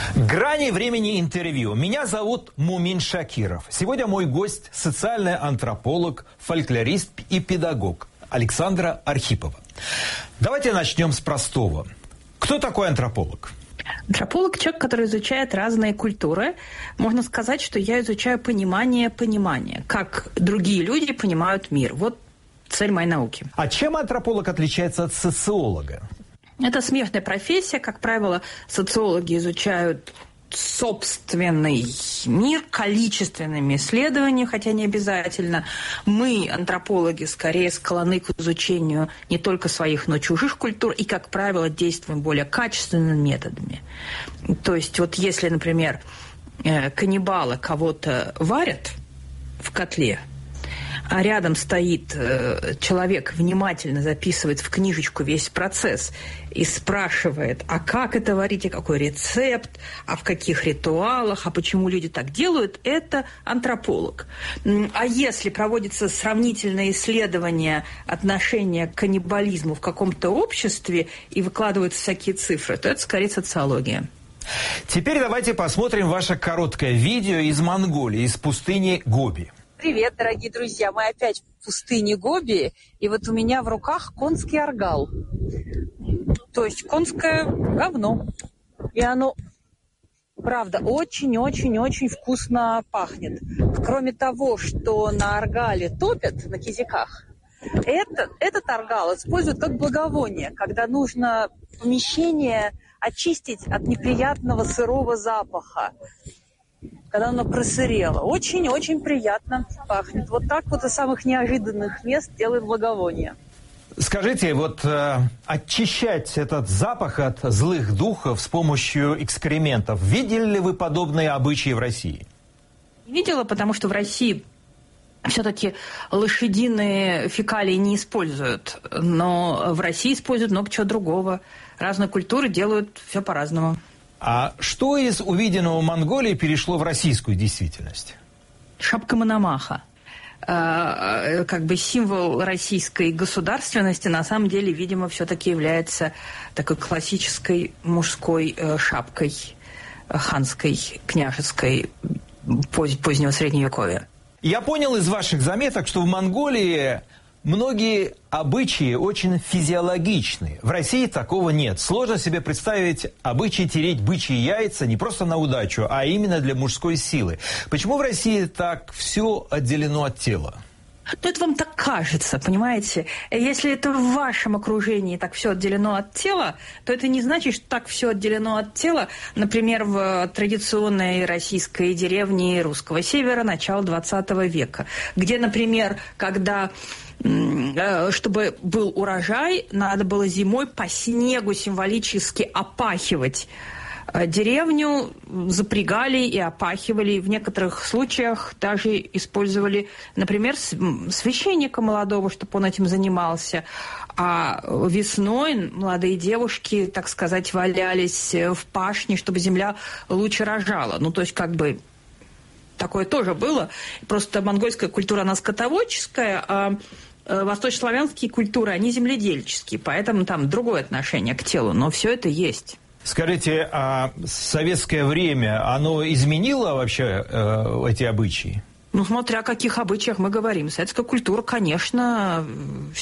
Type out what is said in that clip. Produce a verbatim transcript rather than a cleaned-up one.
Грани времени интервью. Меня зовут Мумин Шакиров. Сегодня мой гость – социальный антрополог, фольклорист и педагог Александра Архипова. Давайте начнем с простого. Кто такой антрополог? Антрополог – человек, который изучает разные культуры. Можно сказать, что я изучаю понимание понимания, как другие люди понимают мир. Вот цель моей науки. А чем антрополог отличается от социолога? Это смежная профессия. Как правило, социологи изучают собственный мир количественными исследованиями, хотя не обязательно. Мы, антропологи, скорее склонны к изучению не только своих, но и чужих культур, и, как правило, действуем более качественными методами. То есть вот если, например, каннибалы кого-то варят в котле, а рядом стоит э, человек, внимательно записывает в книжечку весь процесс и спрашивает, а как это варить, а какой рецепт, а в каких ритуалах, а почему люди так делают, это антрополог. А если проводится сравнительное исследование отношения к каннибализму в каком-то обществе и выкладываются всякие цифры, то это скорее социология. Теперь давайте посмотрим ваше короткое видео из Монголии, из пустыни Гоби. Привет, дорогие друзья! Мы опять в пустыне Гоби, и вот у меня в руках конский аргал. То есть конское говно. И оно, правда, очень-очень-очень вкусно пахнет. Кроме того, что на аргале топят, на кизиках, это, этот аргал используют как благовоние, когда нужно помещение очистить от неприятного сырого запаха, когда оно просырело. Очень-очень приятно пахнет. Вот так вот из самых неожиданных мест делают благовония. Скажите, вот э, очищать этот запах от злых духов с помощью экскрементов, видели ли вы подобные обычаи в России? Видела, потому что в России все-таки лошадиные фекалии не используют. Но в России используют много чего другого. Разные культуры делают все по-разному. А что из увиденного в Монголии перешло в российскую действительность? Шапка Мономаха. Э, как бы символ российской государственности на самом деле, видимо, все-таки является такой классической мужской э, шапкой, э, ханской, княжеской поз- позднего Средневековья. Я понял из ваших заметок, что в Монголии многие обычаи очень физиологичны. В России такого нет. Сложно себе представить обычай тереть бычьи яйца не просто на удачу, а именно для мужской силы. Почему в России так все отделено от тела? Ну, это вам так кажется, понимаете? Если это в вашем окружении так все отделено от тела, то это не значит, что так все отделено от тела, например, в традиционной российской деревне русского севера начала двадцатого века, где, например, когда чтобы был урожай, надо было зимой по снегу символически опахивать деревню, запрягали и опахивали. В некоторых случаях даже использовали, например, священника молодого, чтобы он этим занимался. А весной молодые девушки, так сказать, валялись в пашне, чтобы земля лучше рожала. Ну, то есть, как бы, такое тоже было. Просто монгольская культура, она скотоводческая, а восточнославянские культуры, они земледельческие, поэтому там другое отношение к телу, но все это есть. Скажите, а советское время, оно изменило вообще э, эти обычаи? Ну, смотря о каких обычаях мы говорим. Советская культура, конечно,